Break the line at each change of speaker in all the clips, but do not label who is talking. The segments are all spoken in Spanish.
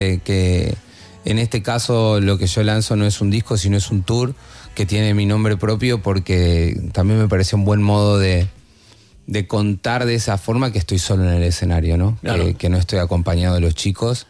que en este caso lo que yo lanzo no es un disco, sino es un tour que tiene mi nombre propio, porque también me parece un buen modo de contar de esa forma que estoy solo en el escenario, ¿no?
Claro.
Que no estoy acompañado de los chicos.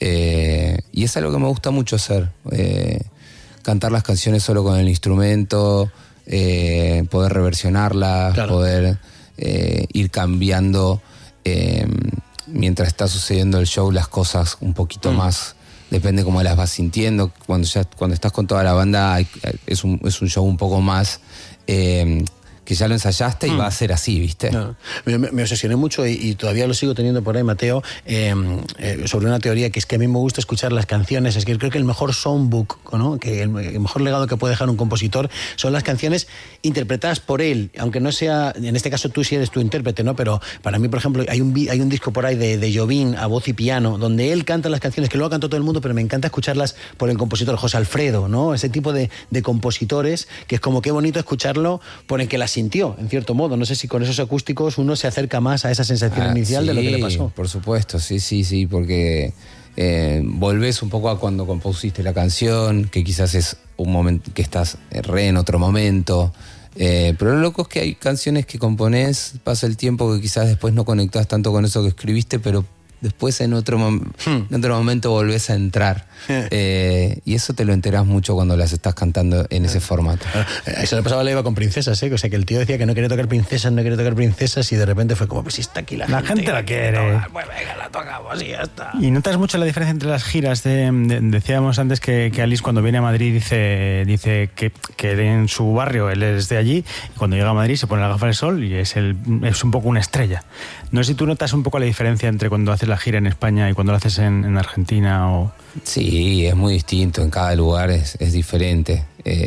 Y es algo que me gusta mucho hacer. Cantar las canciones solo con el instrumento, poder reversionarlas,
claro.
poder ir cambiando mientras está sucediendo el show las cosas un poquito más. Depende cómo las vas sintiendo. Cuando estás con toda la banda es un show un poco más que ya lo ensayaste y va a ser así, ¿viste?
No. Me obsesioné mucho y todavía lo sigo teniendo por ahí, Mateo, sobre una teoría que es que a mí me gusta escuchar las canciones. Es que creo que el mejor songbook, ¿no? Que el mejor legado que puede dejar un compositor son las canciones interpretadas por él, aunque no sea, en este caso tú sí eres tu intérprete, ¿no? Pero para mí, por ejemplo, hay un disco por ahí de Jobim a voz y piano, donde él canta las canciones, que luego cantó todo el mundo, pero me encanta escucharlas por el compositor José Alfredo, ¿no? Ese tipo de compositores, que es como qué bonito escucharlo por el que las sintió, en cierto modo. No sé si con esos acústicos uno se acerca más a esa sensación inicial de lo que le pasó.
Por supuesto, sí, porque volvés un poco a cuando compusiste la canción, que quizás es un momento que estás en otro momento. Pero lo loco es que hay canciones que componés, pasa el tiempo que quizás después no conectás tanto con eso que escribiste, pero después en otro momento volvés a entrar. Y eso te lo enterás mucho cuando las estás cantando en ese formato.
Eso le pasaba a Leiva con Princesas, ¿eh? O sea, que el tío decía que no quería tocar princesas y de repente fue como, pues si está aquí la gente
la quiere.
Pues venga, la tocamos y ya está.
¿Y notas mucho la diferencia entre las giras? Decíamos antes que Alice cuando viene a Madrid dice que en su barrio él es de allí, y cuando llega a Madrid se pone la gafa de sol y es un poco una estrella. No sé si tú notas un poco la diferencia entre cuando haces la gira en España y cuando lo haces en Argentina o...
Sí, es muy distinto, en cada lugar es diferente.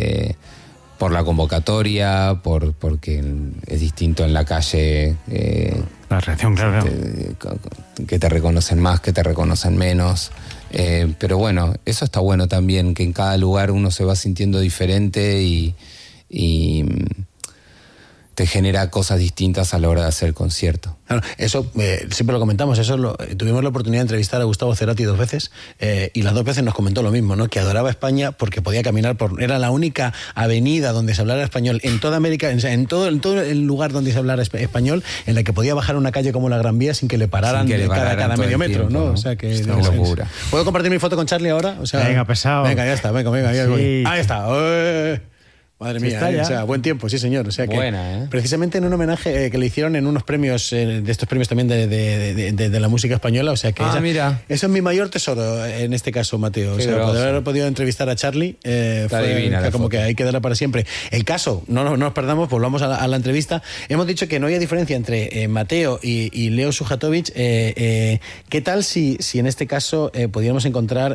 Por la convocatoria, porque es distinto en la calle.
La reacción, claro.
Que te reconocen más, que te reconocen menos. Pero bueno, eso está bueno también, que en cada lugar uno se va sintiendo diferente y te genera cosas distintas a la hora de hacer el concierto.
Claro, eso siempre lo comentamos, tuvimos la oportunidad de entrevistar a Gustavo Cerati 2 veces y las 2 veces nos comentó lo mismo, ¿no? Que adoraba España porque podía caminar era la única avenida donde se hablara español en toda América, en todo el lugar donde se hablara español, en la que podía bajar una calle como la Gran Vía sin que le pararan cada medio metro, ¿no? O sea que es una
locura.
¿Puedo compartir mi foto con Charlie ahora? O sea,
venga, pesado.
Venga, ya está, venga, ya voy. Ahí está. Madre mía,
o
sea, buen tiempo, sí señor. O sea que
buena,
precisamente en un homenaje que le hicieron en unos premios, de estos premios también de la música española, o sea que
mira.
Eso es mi mayor tesoro en este caso, Mateo. O sea, poder haber podido entrevistar a Charlie
Está divina
como
foto.
que hay que darla para siempre. El caso, no nos perdamos, volvamos a la entrevista. Hemos dicho que no había diferencia entre Mateo y Leo Sujatovich. ¿Qué tal si en este caso pudiéramos encontrar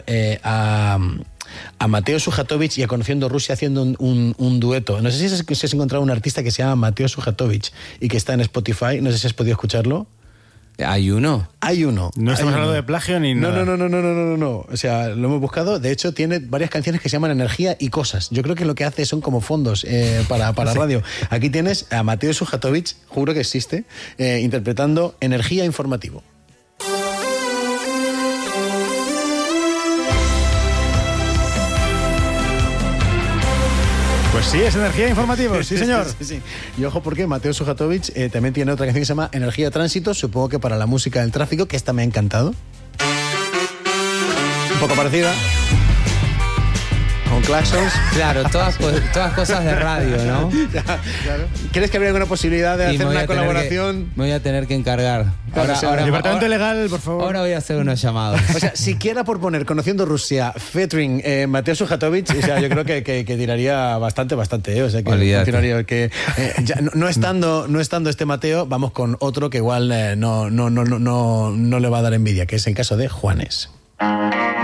a Mateo Sujatovich y a Conociendo Rusia haciendo un dueto? No sé si has encontrado un artista que se llama Mateo Sujatovich y que está en Spotify. No sé si has podido escucharlo.
¿Hay uno?
Hay uno.
No estamos hablando de plagio ni nada.
No. O sea, lo hemos buscado. De hecho, tiene varias canciones que se llaman Energía y Cosas. Yo creo que lo que hace son como fondos para radio. Aquí tienes a Mateo Sujatovich, juro que existe, interpretando Energía Informativo.
Pues sí, es Energía Informativo, sí señor.
Sí. Y ojo porque Mateo Sujatovich también tiene otra canción que se llama Energía Tránsito, supongo que para la música del tráfico, que esta me ha encantado. Un poco parecida. Con claxons.
Claro, todas cosas de radio, ¿no?
Claro. ¿Crees que habría alguna posibilidad de hacer una colaboración?
Me voy a tener que encargar.
Ahora,
Departamento Legal, por favor.
Ahora voy a hacer unos llamados.
O sea, siquiera por poner Conociendo Rusia, featuring Mateo Sujatovich, o sea, yo creo que tiraría bastante, o sea, que funcionaría, que ya, no estando este Mateo, vamos con otro que igual no le va a dar envidia, que es el caso de Juanes.